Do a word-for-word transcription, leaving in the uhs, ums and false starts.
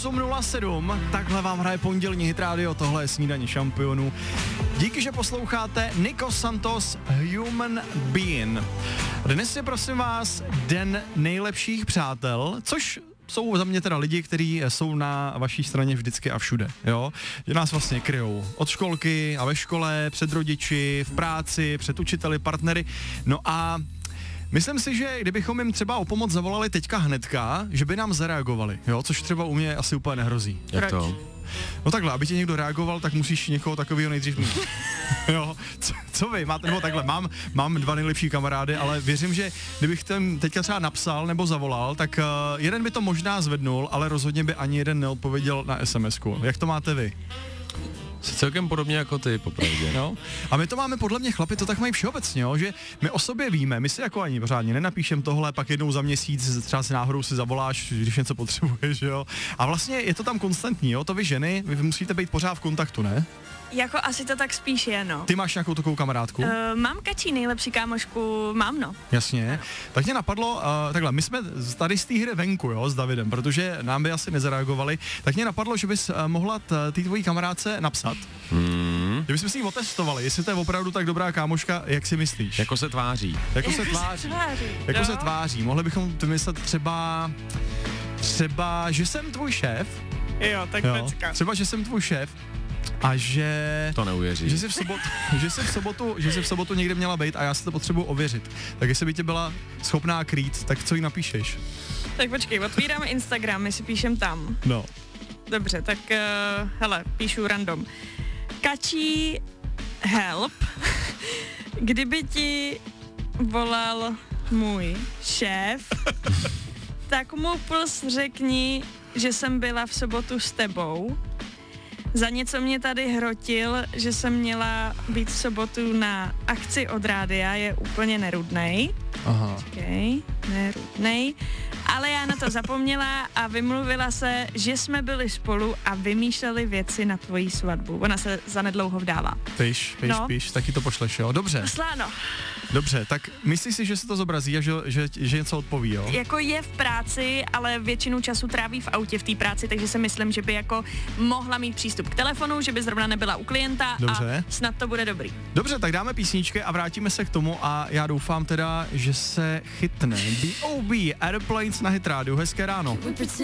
osm nula sedm, takhle vám hraje pondělní Hit Radio, tohle je Snídaně šampionů. Díky, že posloucháte Nico Santos Human Being. Dnes je prosím vás den nejlepších přátel, což jsou za mě teda lidi, kteří jsou na vaší straně vždycky a všude, jo. Že nás vlastně kryjou od školky a ve škole, před rodiči, v práci, před učiteli, partnery. No a myslím si, že kdybychom jim třeba o pomoc zavolali teďka hnedka, že by nám zareagovali, jo, což třeba u mě asi úplně nehrozí. Jak to? No takhle, aby tě někdo reagoval, tak musíš někoho takového nejdřív mít. Jo, co, co vy, máte, nebo takhle, mám, mám dva nejlepší kamarády, ale věřím, že kdybych ten teďka třeba napsal nebo zavolal, tak uh, jeden by to možná zvednul, ale rozhodně by ani jeden neodpověděl na es em esku. Jak to máte vy? Celkem podobně jako ty, popravdě. No. A my to máme podle mě, chlapi, to tak mají všeobecně, jo? Že my o sobě víme, my si jako ani pořádně nenapíšem tohle, pak jednou za měsíc třeba si náhodou si zavoláš, když něco potřebuješ, jo. A vlastně je to tam konstantní, jo, to vy ženy, vy musíte být pořád v kontaktu, ne? Jako asi to tak spíš je, no. Ty máš nějakou takovou kamarádku? Uh, mám Kačí nejlepší kámošku, mám, no. Jasně. Tak mě napadlo, uh, takhle, my jsme tady z té hry venku, jo, s Davidem, protože nám by asi nezareagovali, tak mě napadlo, že bys uh, mohla té tvojí kamarádce napsat. Hmm. Že bychom s ní otestovali, jestli to je opravdu tak dobrá kámoška, jak si myslíš. Jako se tváří. Jako se tváří. Jako no. se tváří. Mohli bychom vymyslet třeba, třeba, že jsem tvůj šéf. Jo, tak Jo. pecka. Třeba, že jsem tvůj šéf. A že... To neuvěří. Že jsi v sobotu, že jsi v sobotu, že jsi v sobotu někde měla být a já si to potřebuji ověřit. Tak jestli by tě byla schopná krýt, tak co jí napíšeš? Tak počkej, otvíráme Instagram, my si píšem tam. No. Dobře, tak uh, hele, píšu random. Kačí, help, kdyby ti volal můj šéf, tak mu plus řekni, že jsem byla v sobotu s tebou. Za něco mě tady hrotil, že jsem měla být v sobotu na akci od rádia, je úplně nerudnej. Aha. Okej, nerudnej. Ale já na to zapomněla a vymluvila se, že jsme byli spolu a vymýšleli věci na tvoji svatbu. Ona se zanedlouho vdává. Píš, píš, No. píš, taky to pošleš, jo? Dobře, Sláno, dobře, tak myslíš si, že se to zobrazí a že, že, že něco odpoví, jo? jako je v práci, ale většinu času tráví v autě v té práci, takže si myslím, že by jako mohla mít přístup k telefonu, že by zrovna nebyla u klienta. Dobře. A snad to bude dobrý. Dobře, tak dáme písničky a vrátíme se k tomu a já doufám teda, že se chytne. B O B Airplanes na Hit Radio. Hezké ráno.